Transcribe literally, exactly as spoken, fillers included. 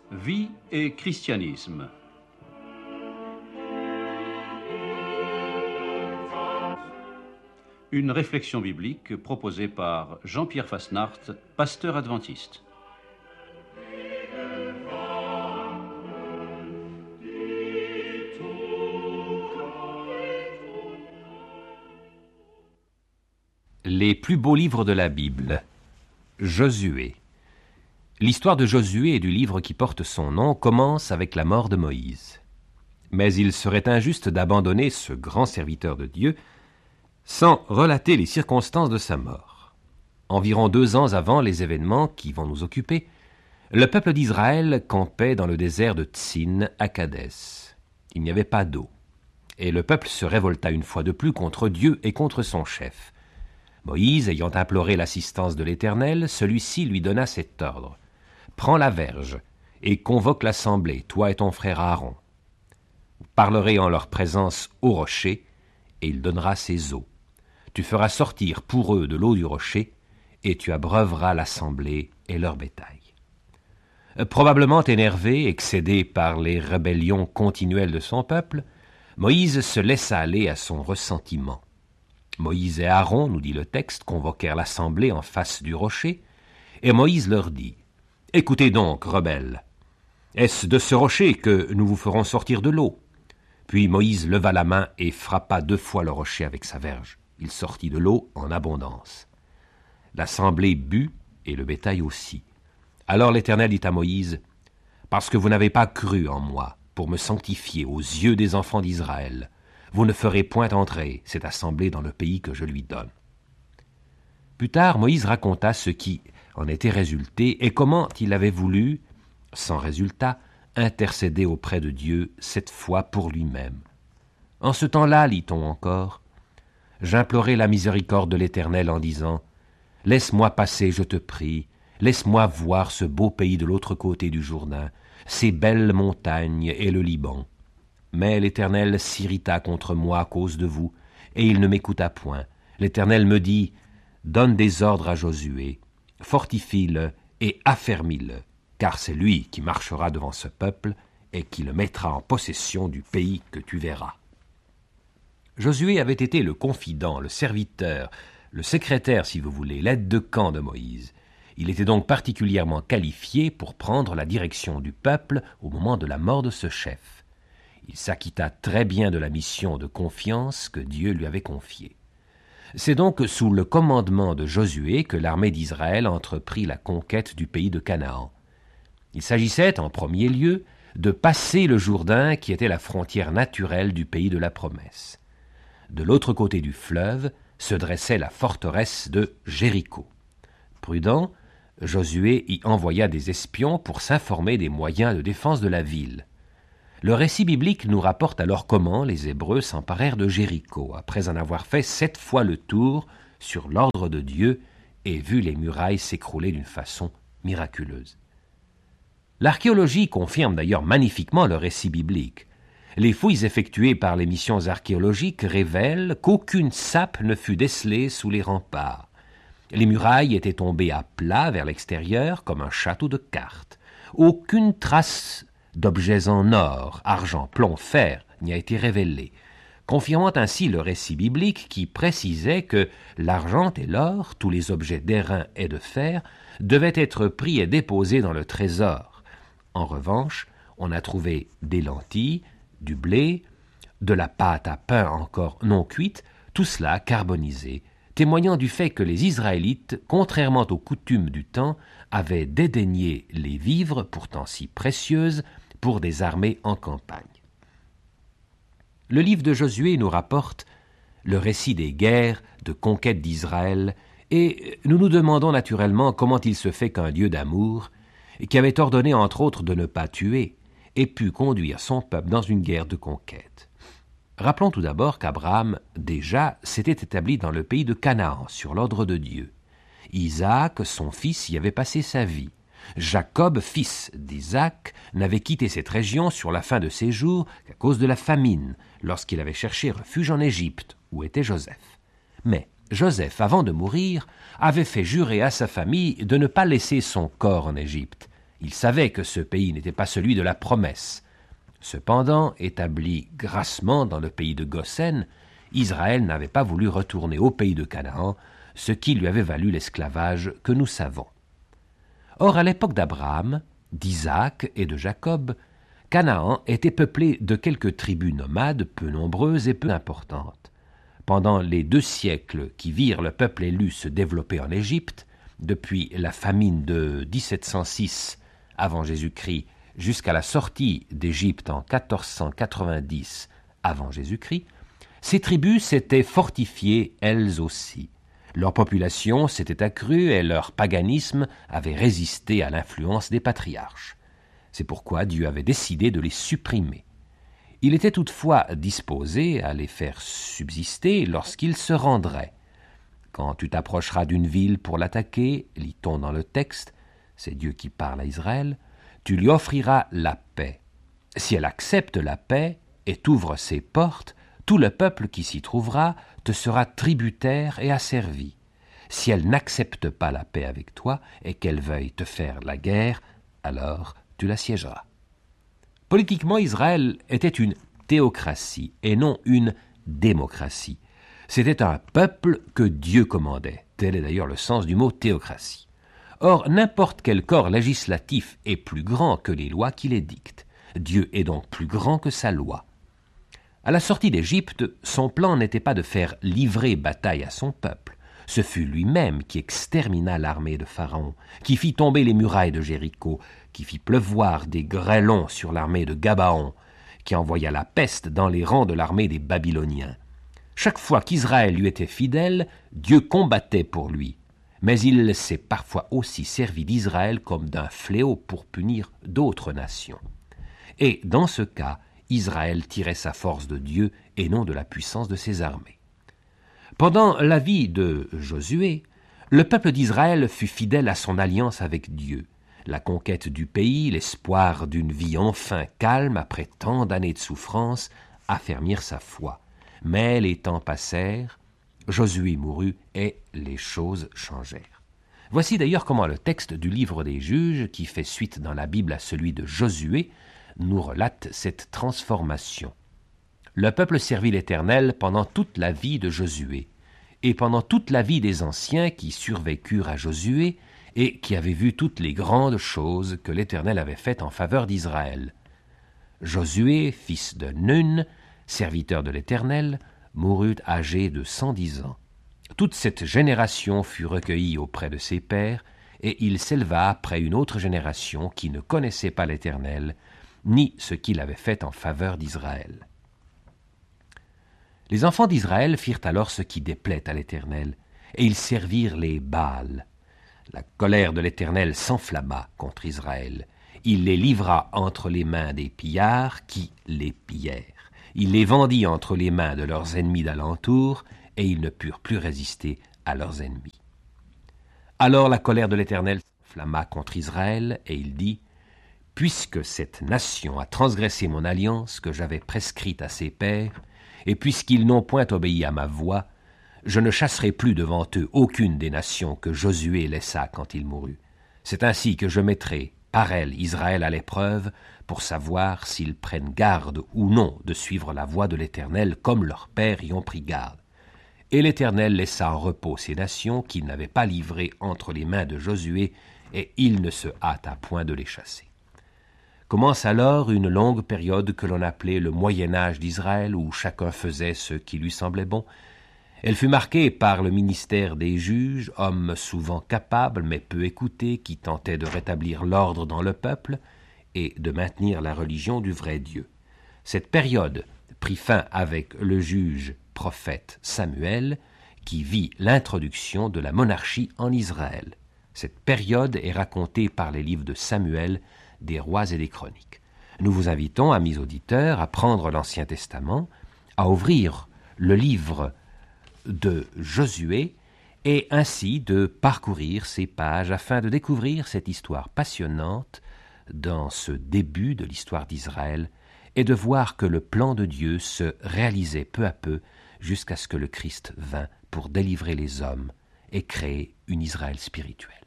Vie et christianisme. Une réflexion biblique proposée par Jean-Pierre Fasnart, pasteur adventiste. Les plus beaux livres de la Bible. Josué. L'histoire de Josué et du livre qui porte son nom commence avec la mort de Moïse. Mais il serait injuste d'abandonner ce grand serviteur de Dieu sans relater les circonstances de sa mort. Environ deux ans avant les événements qui vont nous occuper, le peuple d'Israël campait dans le désert de Tsin à Kadès. Il n'y avait pas d'eau, et le peuple se révolta une fois de plus contre Dieu et contre son chef. Moïse, ayant imploré l'assistance de l'Éternel, celui-ci lui donna cet ordre. « Prends la verge et convoque l'assemblée, toi et ton frère Aaron. Vous parlerez en leur présence au rocher, et il donnera ses eaux. Tu feras sortir pour eux de l'eau du rocher, et tu abreuveras l'assemblée et leur bétail. » Probablement énervé, excédé par les rébellions continuelles de son peuple, Moïse se laissa aller à son ressentiment. Moïse et Aaron, nous dit le texte, convoquèrent l'assemblée en face du rocher, et Moïse leur dit « Écoutez donc, rebelles, est-ce de ce rocher que nous vous ferons sortir de l'eau ?» Puis Moïse leva la main et frappa deux fois le rocher avec sa verge. Il sortit de l'eau en abondance. L'assemblée but, et le bétail aussi. Alors l'Éternel dit à Moïse, « Parce que vous n'avez pas cru en moi, pour me sanctifier aux yeux des enfants d'Israël, vous ne ferez point entrer cette assemblée dans le pays que je lui donne. » Plus tard, Moïse raconta ce qui en était résulté et comment il avait voulu, sans résultat, intercéder auprès de Dieu, cette fois pour lui-même. En ce temps-là, lit-on encore, j'implorai la miséricorde de l'Éternel en disant « Laisse-moi passer, je te prie, laisse-moi voir ce beau pays de l'autre côté du Jourdain, ces belles montagnes et le Liban. » Mais l'Éternel s'irrita contre moi à cause de vous, et il ne m'écouta point. L'Éternel me dit « Donne des ordres à Josué, fortifie-le et affermis-le, car c'est lui qui marchera devant ce peuple et qui le mettra en possession du pays que tu verras. » Josué avait été le confident, le serviteur, le secrétaire, si vous voulez, l'aide de camp de Moïse. Il était donc particulièrement qualifié pour prendre la direction du peuple au moment de la mort de ce chef. Il s'acquitta très bien de la mission de confiance que Dieu lui avait confiée. C'est donc sous le commandement de Josué que l'armée d'Israël entreprit la conquête du pays de Canaan. Il s'agissait, en premier lieu, de passer le Jourdain qui était la frontière naturelle du pays de la promesse. De l'autre côté du fleuve se dressait la forteresse de Jéricho. Prudent, Josué y envoya des espions pour s'informer des moyens de défense de la ville. Le récit biblique nous rapporte alors comment les Hébreux s'emparèrent de Jéricho, après en avoir fait sept fois le tour sur l'ordre de Dieu et vu les murailles s'écrouler d'une façon miraculeuse. L'archéologie confirme d'ailleurs magnifiquement le récit biblique. Les fouilles effectuées par les missions archéologiques révèlent qu'aucune sape ne fut décelée sous les remparts. Les murailles étaient tombées à plat vers l'extérieur comme un château de cartes. Aucune trace d'objets en or, argent, plomb, fer n'y a été révélée, confirmant ainsi le récit biblique qui précisait que l'argent et l'or, tous les objets d'airain et de fer, devaient être pris et déposés dans le trésor. En revanche, on a trouvé des lentilles, du blé, de la pâte à pain encore non cuite, tout cela carbonisé, témoignant du fait que les Israélites, contrairement aux coutumes du temps, avaient dédaigné les vivres, pourtant si précieuses, pour des armées en campagne. Le livre de Josué nous rapporte le récit des guerres de conquête d'Israël, et nous nous demandons naturellement comment il se fait qu'un Dieu d'amour, qui avait ordonné entre autres de ne pas tuer, ait pu conduire son peuple dans une guerre de conquête. Rappelons tout d'abord qu'Abraham, déjà, s'était établi dans le pays de Canaan, sur l'ordre de Dieu. Isaac, son fils, y avait passé sa vie. Jacob, fils d'Isaac, n'avait quitté cette région sur la fin de ses jours qu'à cause de la famine, lorsqu'il avait cherché refuge en Égypte, où était Joseph. Mais Joseph, avant de mourir, avait fait jurer à sa famille de ne pas laisser son corps en Égypte, Il savait que ce pays n'était pas celui de la promesse. Cependant, établi grassement dans le pays de Goshen, Israël n'avait pas voulu retourner au pays de Canaan, ce qui lui avait valu l'esclavage que nous savons. Or, à l'époque d'Abraham, d'Isaac et de Jacob, Canaan était peuplé de quelques tribus nomades peu nombreuses et peu importantes. Pendant les deux siècles qui virent le peuple élu se développer en Égypte, depuis la famine de dix-sept cent six avant Jésus-Christ jusqu'à la sortie d'Égypte en quatorze cent quatre-vingt-dix avant Jésus-Christ, ces tribus s'étaient fortifiées elles aussi. Leur population s'était accrue et leur paganisme avait résisté à l'influence des patriarches. C'est pourquoi Dieu avait décidé de les supprimer. Il était toutefois disposé à les faire subsister lorsqu'ils se rendraient. Quand tu t'approcheras d'une ville pour l'attaquer, lit-on dans le texte, c'est Dieu qui parle à Israël, tu lui offriras la paix. Si elle accepte la paix et t'ouvre ses portes, tout le peuple qui s'y trouvera te sera tributaire et asservi. Si elle n'accepte pas la paix avec toi et qu'elle veuille te faire la guerre, alors tu l'assiégeras. Politiquement, Israël était une théocratie et non une démocratie. C'était un peuple que Dieu commandait. Tel est d'ailleurs le sens du mot théocratie. Or, n'importe quel corps législatif est plus grand que les lois qui les dictent. Dieu est donc plus grand que sa loi. À la sortie d'Égypte, son plan n'était pas de faire livrer bataille à son peuple. Ce fut lui-même qui extermina l'armée de Pharaon, qui fit tomber les murailles de Jéricho, qui fit pleuvoir des grêlons sur l'armée de Gabaon, qui envoya la peste dans les rangs de l'armée des Babyloniens. Chaque fois qu'Israël lui était fidèle, Dieu combattait pour lui. Mais il s'est parfois aussi servi d'Israël comme d'un fléau pour punir d'autres nations. Et dans ce cas, Israël tirait sa force de Dieu et non de la puissance de ses armées. Pendant la vie de Josué, le peuple d'Israël fut fidèle à son alliance avec Dieu. La conquête du pays, l'espoir d'une vie enfin calme après tant d'années de souffrance, affermirent sa foi. Mais les temps passèrent, Josué mourut et les choses changèrent. Voici d'ailleurs comment le texte du livre des Juges, qui fait suite dans la Bible à celui de Josué, nous relate cette transformation. Le peuple servit l'Éternel pendant toute la vie de Josué, et pendant toute la vie des anciens qui survécurent à Josué et qui avaient vu toutes les grandes choses que l'Éternel avait faites en faveur d'Israël. Josué, fils de Nun, serviteur de l'Éternel, mourut âgé de cent dix ans. Toute cette génération fut recueillie auprès de ses pères, et il s'éleva après une autre génération qui ne connaissait pas l'Éternel, ni ce qu'il avait fait en faveur d'Israël. Les enfants d'Israël firent alors ce qui déplaît à l'Éternel, et ils servirent les Baals. La colère de l'Éternel s'enflamma contre Israël. Il les livra entre les mains des pillards qui les pillèrent. Il les vendit entre les mains de leurs ennemis d'alentour, et ils ne purent plus résister à leurs ennemis. Alors la colère de l'Éternel s'enflamma contre Israël, et il dit, « Puisque cette nation a transgressé mon alliance que j'avais prescrite à ses pères, et puisqu'ils n'ont point obéi à ma voix, je ne chasserai plus devant eux aucune des nations que Josué laissa quand il mourut. C'est ainsi que je mettrai par elles Israël à l'épreuve, pour savoir s'ils prennent garde ou non de suivre la voie de l'Éternel comme leurs pères y ont pris garde. » Et l'Éternel laissa en repos ces nations qu'il n'avait pas livrées entre les mains de Josué, et il ne se hâta point de les chasser. Commence alors une longue période que l'on appelait le Moyen-Âge d'Israël, où chacun faisait ce qui lui semblait bon. Elle fut marquée par le ministère des juges, hommes souvent capables mais peu écoutés, qui tentaient de rétablir l'ordre dans le peuple et de maintenir la religion du vrai Dieu. Cette période prit fin avec le juge prophète Samuel, qui vit l'introduction de la monarchie en Israël. Cette période est racontée par les livres de Samuel, des rois et des chroniques. Nous vous invitons, amis auditeurs, à prendre l'Ancien Testament, à ouvrir le livre de Josué et ainsi de parcourir ces pages afin de découvrir cette histoire passionnante dans ce début de l'histoire d'Israël et de voir que le plan de Dieu se réalisait peu à peu jusqu'à ce que le Christ vînt pour délivrer les hommes et créer une Israël spirituelle.